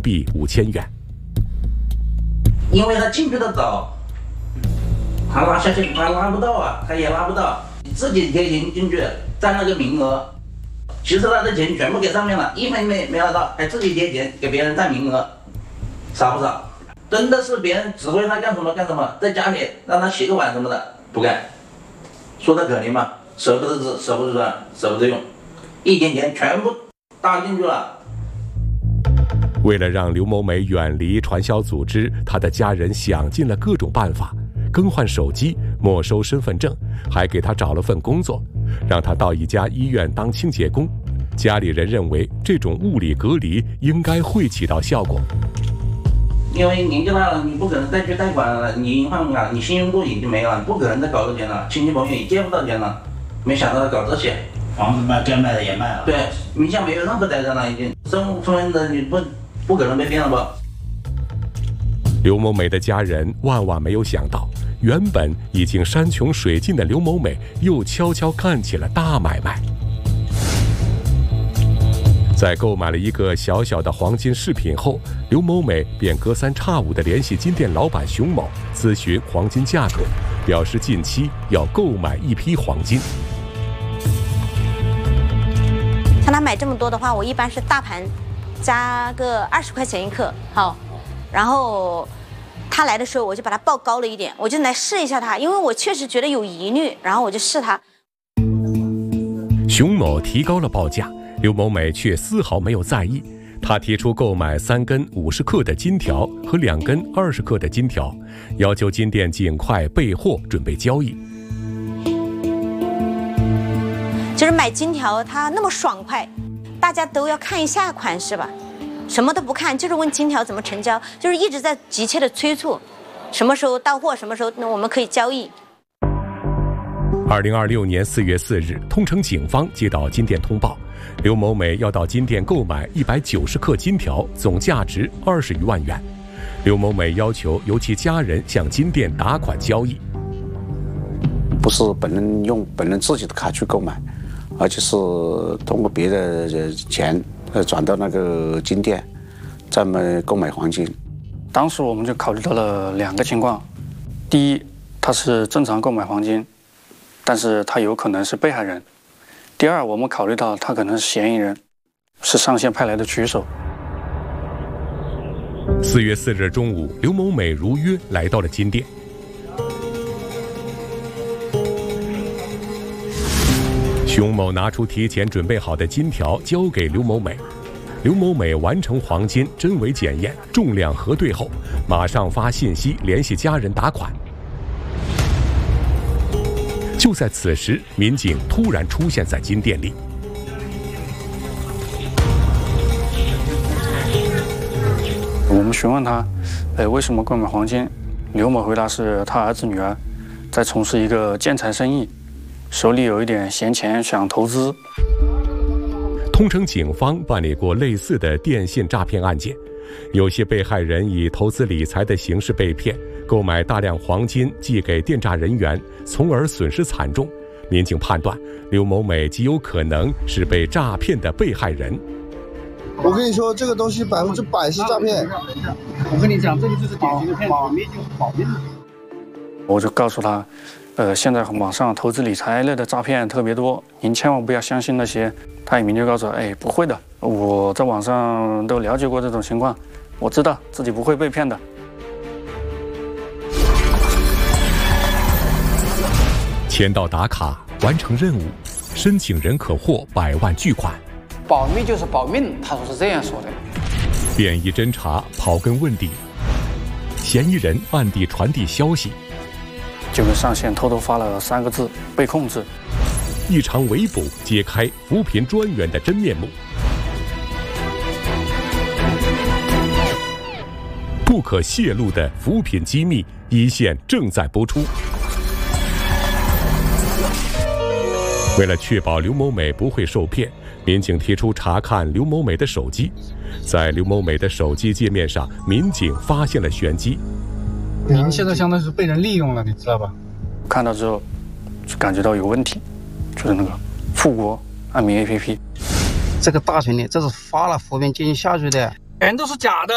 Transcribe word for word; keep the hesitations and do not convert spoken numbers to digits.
币五千元。 因为他进去的早，他拉下去他拉不到啊，他也拉不到，自己贴钱进去占了个名额，其实他的钱全部给上面了，一分没没拿到，还自己贴钱给别人占名额，傻不傻？真的是别人指挥他干什么干什么，在家里让他洗个碗什么的不干，说的可怜吗？舍不得吃，舍不得穿，舍不得用，一点钱全部搭进去了。 为了让刘某美远离传销组织，她的家人想尽了各种办法，更换手机、没收身份证，还给她找了份工作，让她到一家医院当清洁工。家里人认为这种物理隔离应该会起到效果。 因为年纪大了，你不可能再去贷款了，你银行卡、你信用度已经没了，你不可能再搞这钱了，亲戚朋友也借不到钱了。没想到他搞这些， 房子卖该卖的也卖了。 对，名下没有任何财产了，已经身份的你不不可能被骗了吧？ 刘某美的家人万万没有想到，原本已经山穷水尽的刘某美又悄悄干起了大买卖。在购买了一个小小的黄金饰品后，刘某美便隔三差五地联系金店老板熊某咨询黄金价格，表示近期要购买一批黄金。 像他买这么多的话，我一般是大盘加个二十块钱一克，好，然后他来的时候我就把它报高了一点，我就来试一下他，因为我确实觉得有疑虑，然后我就试他。 熊某提高了报价，刘某美却丝毫没有在意。他提出购买三根五十克的金条和两根二十克的金条，要求金店尽快备货，准备交易。 就是买金条，它那么爽快，大家都要看一下款式吧，什么都不看，就是问金条怎么成交，就是一直在急切的催促，什么时候到货，什么时候我们可以交易。 二零二六年四月四日，通城警方接到金店通报，刘某美要到金店购买一百九十克金条，总价值二十余万元。刘某美要求由其家人向金店打款交易， 不是本人用本人自己的卡去购买，而且是通过别的钱呃转到那个金店，再买购买黄金。 当时我们就考虑到了两个情况：第一，他是正常购买黄金，但是他有可能是被害人；第二，我们考虑到他可能是嫌疑人，是上线派来的狙手。 四月四日中午，刘某美如约来到了金店。熊某拿出提前准备好的金条交给刘某美，刘某美完成黄金真伪检验、重量核对后，马上发信息联系家人打款。就在此时，民警突然出现在金店里。 我们询问他，呃，为什么购买黄金？刘某回答是他儿子女儿在从事一个建材生意，手里有一点闲钱想投资。 通城警方办理过类似的电信诈骗案件，有些被害人以投资理财的形式被骗，购买大量黄金寄给电诈人员，从而损失惨重。民警判断，刘某美极有可能是被诈骗的被害人。 我跟你说，这个东西百分之百是诈骗。 我跟你讲，这个就是典型的骗子，保密就保密。 我就告诉他，呃，现在网上投资理财类的诈骗特别多，您千万不要相信那些。他也明确告诉我，哎，不会的，我在网上都了解过这种情况，我知道自己不会被骗的。 签到打卡，完成任务，申请人可获百万巨款。 保密就是保命，他说是这样说的。 便衣侦查，刨根问底，嫌疑人暗地传递消息， 就跟上线偷偷发了三个字：被控制。 一场围捕揭开扶贫专员的真面目。不可泄露的扶贫机密，一线正在播出。为了确保刘某美不会受骗，民警提出查看刘某美的手机。在刘某美的手机界面上，民警发现了玄机。 您现在相当于是被人利用了，你知道吧？ 看到之后就感觉到有问题，就是那个富国安民 A P P， 这个大群里这是发了扶贫基金下去的，全都是假的。